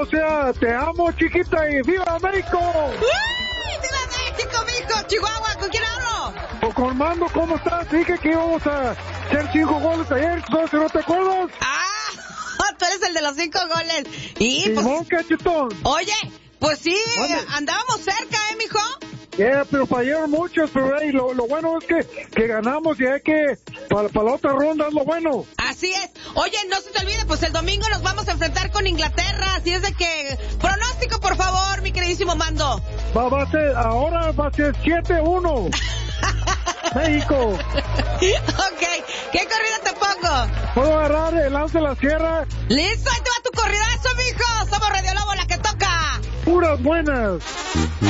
sea, te amo, chiquita, y ¡viva México! ¡Uy! ¡Viva México, mijo! Chihuahua, ¿con quién hablo? Con Mando, ¿cómo estás? Dije que íbamos a hacer 5 goles ayer, ¿no te acuerdas? Tú eres el de los 5 goles. Y Simón, pues, cachetón. oye, pues sí, ¿Dónde? andábamos cerca, mijo. Pero fallaron muchos, pero hey, lo bueno es que ganamos y hay que, para la otra ronda es lo bueno. Así es. Oye, no se te olvide, pues el domingo nos vamos a enfrentar con Inglaterra, así es de que... Pronóstico, por favor, mi queridísimo Mando. Ahora va a ser 7-1. México. Ok, ¿qué corrida te pongo? ¿Puedo agarrar el lance de la sierra? ¡Listo! ¡Ahí te va tu corridazo, mijo! Somos Radio Lobo, la que toca. Puras buenas.